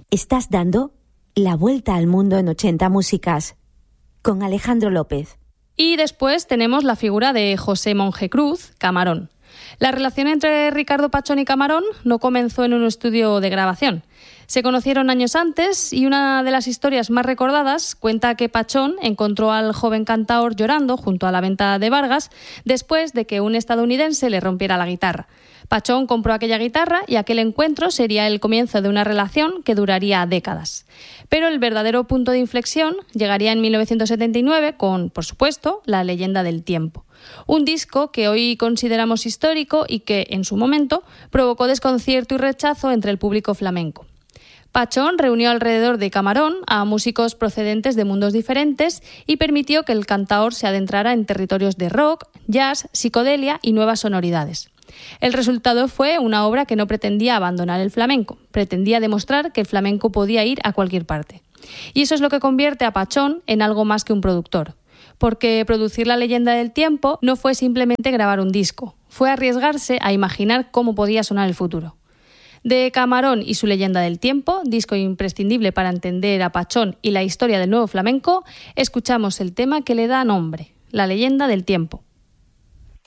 Estás dando la vuelta al mundo en 80 músicas con Alejandro López. Y después tenemos la figura de José Monje Cruz, Camarón. La relación entre Ricardo Pachón y Camarón no comenzó en un estudio de grabación. Se conocieron años antes y una de las historias más recordadas cuenta que Pachón encontró al joven cantaor llorando junto a la venta de Vargas después de que un estadounidense le rompiera la guitarra. Pachón compró aquella guitarra y aquel encuentro sería el comienzo de una relación que duraría décadas. Pero el verdadero punto de inflexión llegaría en 1979 con, por supuesto, La leyenda del tiempo. Un disco que hoy consideramos histórico y que, en su momento, provocó desconcierto y rechazo entre el público flamenco. Pachón reunió alrededor de Camarón a músicos procedentes de mundos diferentes y permitió que el cantaor se adentrara en territorios de rock, jazz, psicodelia y nuevas sonoridades. El resultado fue una obra que no pretendía abandonar el flamenco, pretendía demostrar que el flamenco podía ir a cualquier parte. Y eso es lo que convierte a Pachón en algo más que un productor. Porque producir La leyenda del tiempo no fue simplemente grabar un disco, fue arriesgarse a imaginar cómo podía sonar el futuro. De Camarón y su leyenda del tiempo, disco imprescindible para entender a Pachón y la historia del nuevo flamenco, escuchamos el tema que le da nombre, La leyenda del tiempo.